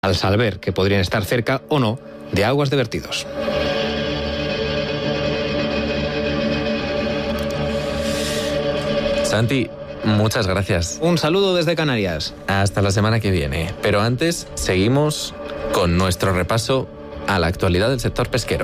al saber que podrían estar cerca o no de aguas de vertidos. Santi, muchas gracias. Un saludo desde Canarias. Hasta la semana que viene. Pero antes, seguimos con nuestro repaso a la actualidad del sector pesquero.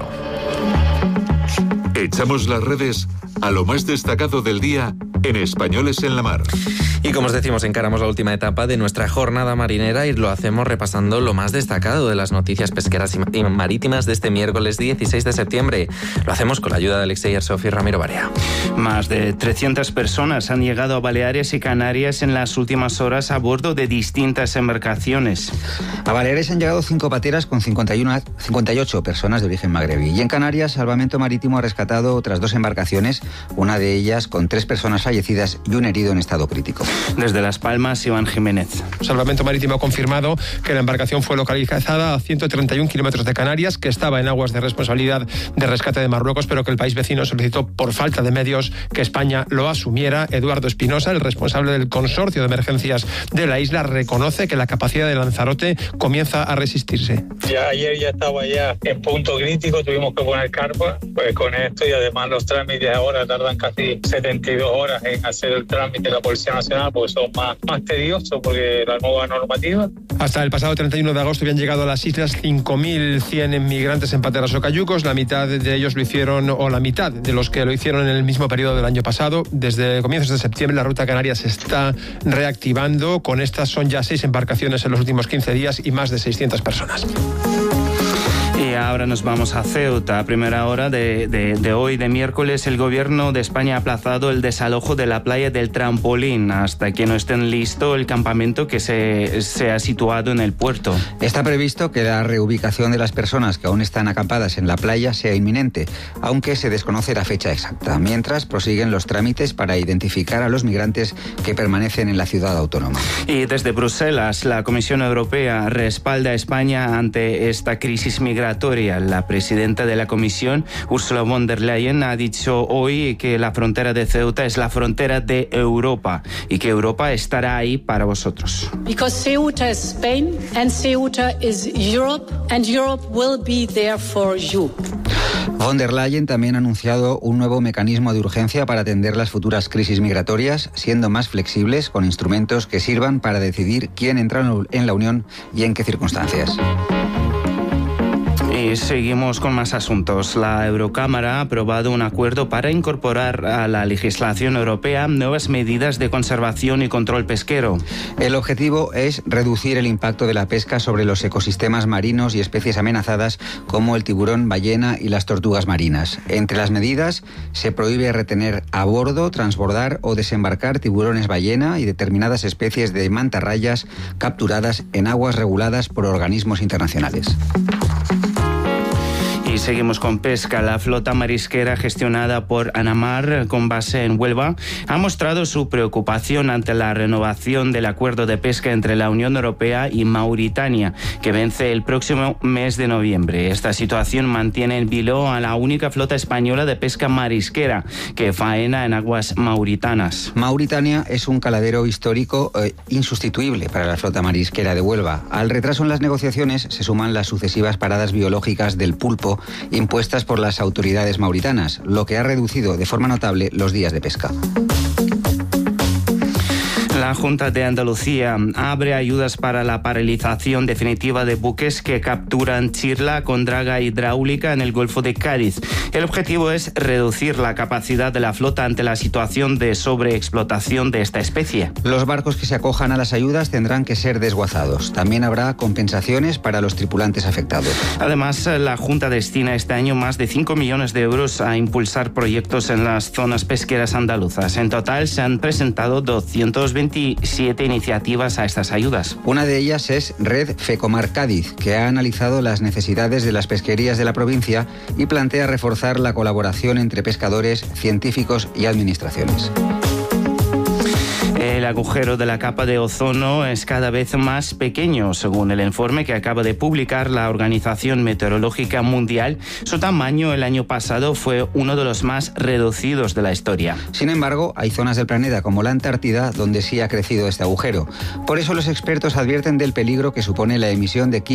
Echamos las redes a lo más destacado del día en Españoles en la Mar. Y como os decimos, encaramos la última etapa de nuestra jornada marinera y lo hacemos repasando lo más destacado de las noticias pesqueras y marítimas de este miércoles 16 de septiembre. Lo hacemos con la ayuda de Alexei Arsov y Ramiro Barea. Más de 300 personas han llegado a Baleares y Canarias en las últimas horas a bordo de distintas embarcaciones. A Baleares han llegado 5 pateras con 58 personas de origen magrebí. Y en Canarias, Salvamento Marítimo ha rescatado otras 2 embarcaciones, una de ellas con 3 personas fallecidas y un herido en estado crítico. Desde Las Palmas, Iván Jiménez. Salvamento Marítimo ha confirmado que la embarcación fue localizada a 131 kilómetros de Canarias, que estaba en aguas de responsabilidad de rescate de Marruecos, pero que el país vecino solicitó por falta de medios que España lo asumiera. Eduardo Espinosa, el responsable del consorcio de emergencias de la isla, reconoce que la capacidad de Lanzarote comienza a resistirse. Ayer ya estaba en punto crítico, tuvimos que poner carpa, pues con esto, y además los trámites ahora tardan casi 72 horas en hacer el trámite de la Policía Nacional, porque son más tediosos porque la nueva normativa. Hasta el pasado 31 de agosto habían llegado a las islas 5.100 inmigrantes en pateras o cayucos. La mitad de ellos lo hicieron, o la mitad de los que lo hicieron en el mismo periodo del año pasado. Desde comienzos de septiembre la ruta canaria se está reactivando. Con estas son ya 6 embarcaciones en los últimos 15 días y más de 600 personas. Y ahora nos vamos a Ceuta. A primera hora de hoy, de miércoles, el gobierno de España ha aplazado el desalojo de la playa del Trampolín hasta que no esté listo el campamento que se ha situado en el puerto. Está previsto que la reubicación de las personas que aún están acampadas en la playa sea inminente, aunque se desconoce la fecha exacta, mientras prosiguen los trámites para identificar a los migrantes que permanecen en la ciudad autónoma. Y desde Bruselas, la Comisión Europea respalda a España ante esta crisis migratoria. La presidenta de la Comisión, Ursula von der Leyen, ha dicho hoy que la frontera de Ceuta es la frontera de Europa y que Europa estará ahí para vosotros. Because Ceuta is Spain and Ceuta is Europe and Europe will be there for you. Von der Leyen también ha anunciado un nuevo mecanismo de urgencia para atender las futuras crisis migratorias, siendo más flexibles con instrumentos que sirvan para decidir quién entra en la Unión y en qué circunstancias. Y seguimos con más asuntos. La Eurocámara ha aprobado un acuerdo para incorporar a la legislación europea nuevas medidas de conservación y control pesquero. El objetivo es reducir el impacto de la pesca sobre los ecosistemas marinos y especies amenazadas como el tiburón ballena y las tortugas marinas. Entre las medidas se prohíbe retener a bordo, transbordar o desembarcar tiburones ballena y determinadas especies de mantarrayas capturadas en aguas reguladas por organismos internacionales. Y seguimos con pesca. La flota marisquera gestionada por Anamar, con base en Huelva, ha mostrado su preocupación ante la renovación del acuerdo de pesca entre la Unión Europea y Mauritania, que vence el próximo mes de noviembre. Esta situación mantiene en vilo a la única flota española de pesca marisquera que faena en aguas mauritanas. Mauritania es un caladero histórico insustituible para la flota marisquera de Huelva. Al retraso en las negociaciones se suman las sucesivas paradas biológicas del pulpo impuestas por las autoridades mauritanas, lo que ha reducido de forma notable los días de pesca. La Junta de Andalucía abre ayudas para la paralización definitiva de buques que capturan chirla con draga hidráulica en el Golfo de Cádiz. El objetivo es reducir la capacidad de la flota ante la situación de sobreexplotación de esta especie. Los barcos que se acojan a las ayudas tendrán que ser desguazados. También habrá compensaciones para los tripulantes afectados. Además, la Junta destina este año más de 5 millones de euros a impulsar proyectos en las zonas pesqueras andaluzas. En total se han presentado 227 iniciativas a estas ayudas. Una de ellas es Red Fecomar Cádiz, que ha analizado las necesidades de las pesquerías de la provincia y plantea reforzar la colaboración entre pescadores, científicos y administraciones. El agujero de la capa de ozono es cada vez más pequeño, según el informe que acaba de publicar la Organización Meteorológica Mundial. Su tamaño el año pasado fue uno de los más reducidos de la historia. Sin embargo, hay zonas del planeta como la Antártida donde sí ha crecido este agujero. Por eso los expertos advierten del peligro que supone la emisión de